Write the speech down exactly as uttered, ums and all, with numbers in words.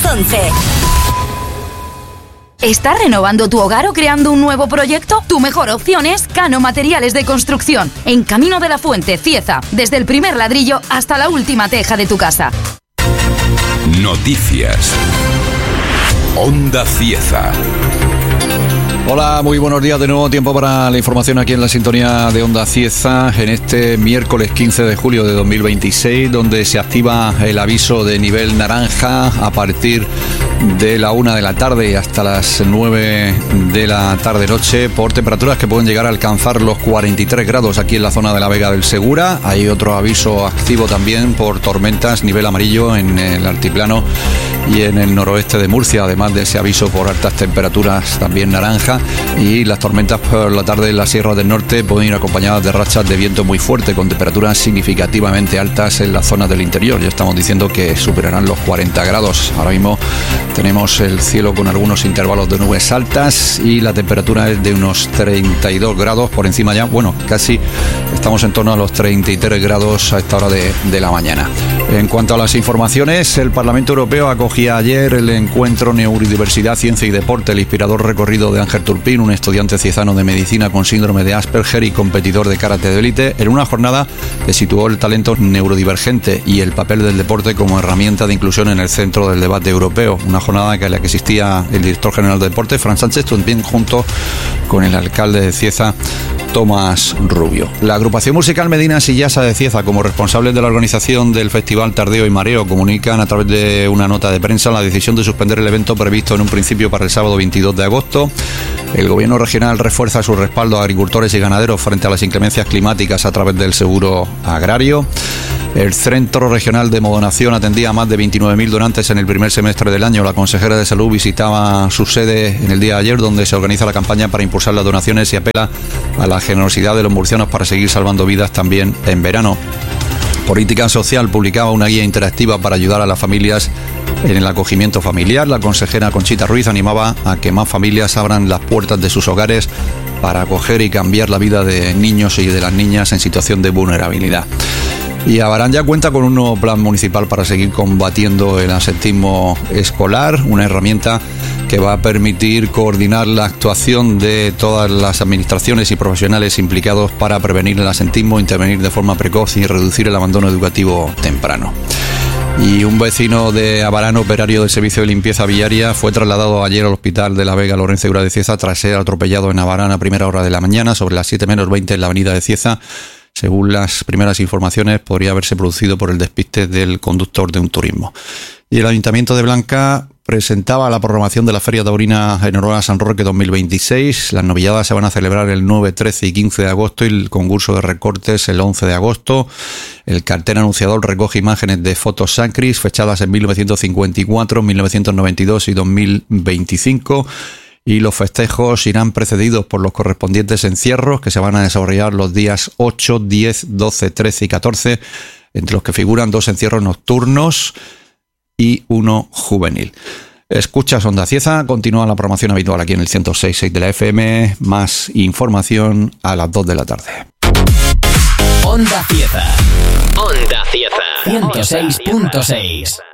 once. ¿Estás renovando tu hogar o creando un nuevo proyecto? Tu mejor opción es Cano Materiales de Construcción, en Camino de la Fuente, Cieza, desde el primer ladrillo hasta la última teja de tu casa. Noticias. Onda Cieza. Hola, muy buenos días de nuevo. Tiempo para la información aquí en la sintonía de Onda Cieza en este miércoles quince de julio de dos mil veintiséis, donde se activa el aviso de nivel naranja a partir de la una de la tarde hasta las nueve de la tarde-noche por temperaturas que pueden llegar a alcanzar los cuarenta y tres grados aquí en la zona de la Vega del Segura. Hay otro aviso activo también por tormentas, nivel amarillo en el altiplano y en el noroeste de Murcia, además de ese aviso por altas temperaturas también naranja. Y las tormentas por la tarde en la Sierra del Norte pueden ir acompañadas de rachas de viento muy fuerte con temperaturas significativamente altas en las zonas del interior. Ya estamos diciendo que superarán los cuarenta grados. Ahora mismo tenemos el cielo con algunos intervalos de nubes altas y la temperatura es de unos treinta y dos grados por encima ya. Bueno, casi estamos en torno a los treinta y tres grados a esta hora de, de la mañana. En cuanto a las informaciones, el Parlamento Europeo acogía ayer el encuentro Neurodiversidad, Ciencia y Deporte, el inspirador recorrido de Ángel Turpín, un estudiante ciezano de medicina con síndrome de Asperger y competidor de karate de élite, en una jornada que situó el talento neurodivergente y el papel del deporte como herramienta de inclusión en el centro del debate europeo. Una jornada en la que asistía el director general de deporte, Fran Sánchez, también junto con el alcalde de Cieza, Tomás Rubio. La agrupación musical Medina Sillasa de Cieza, como responsables de la organización del Festival Tardeo y Mareo, comunican a través de una nota de prensa la decisión de suspender el evento previsto en un principio para el sábado veintidós de agosto. El gobierno regional refuerza su respaldo a agricultores y ganaderos frente a las inclemencias climáticas a través del seguro agrario. El Centro Regional de Modonación atendía a más de veintinueve mil donantes en el primer semestre del año. La consejera de Salud visitaba su sede en el día de ayer, donde se organiza la campaña para impulsar las donaciones y apela a la generosidad de los murcianos para seguir salvando vidas también en verano. Política Social publicaba una guía interactiva para ayudar a las familias en el acogimiento familiar. La consejera Conchita Ruiz animaba a que más familias abran las puertas de sus hogares para acoger y cambiar la vida de niños y de las niñas en situación de vulnerabilidad. Y Abarán ya cuenta con un nuevo plan municipal para seguir combatiendo el absentismo escolar, una herramienta que va a permitir coordinar la actuación de todas las administraciones y profesionales implicados para prevenir el absentismo, intervenir de forma precoz y reducir el abandono educativo temprano. Y un vecino de Abarán, operario del servicio de limpieza viaria, fue trasladado ayer al hospital de la Vega Lorenzo Eura de Cieza tras ser atropellado en Abarán a primera hora de la mañana, sobre las siete menos veinte en la avenida de Cieza. Según las primeras informaciones, podría haberse producido por el despiste del conductor de un turismo. Y el Ayuntamiento de Blanca presentaba la programación de la Feria Taurina Enhorabuena San Roque dos mil veintiséis. Las novilladas se van a celebrar el nueve, trece y quince de agosto y el concurso de recortes el once de agosto. El cartel anunciador recoge imágenes de fotos sacris fechadas en mil novecientos cincuenta y cuatro, mil novecientos noventa y dos y dos mil veinticinco. Y los festejos irán precedidos por los correspondientes encierros que se van a desarrollar los días ocho, diez, doce, trece y catorce, entre los que figuran dos encierros nocturnos y uno juvenil. Escuchas Onda Cieza, continúa la programación habitual aquí en el ciento seis punto seis de la F M, más información a las dos de la tarde. Onda Cieza. Onda Cieza. ciento seis punto seis.